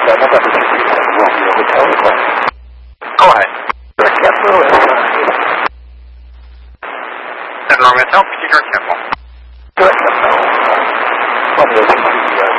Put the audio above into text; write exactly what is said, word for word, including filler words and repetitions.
then I'm going to take you to the Romeo Hotel request. Go ahead. Direct cancel is seven Romeo Hotel, proceed direct cancel. Direct cancel. Romeo Hotel.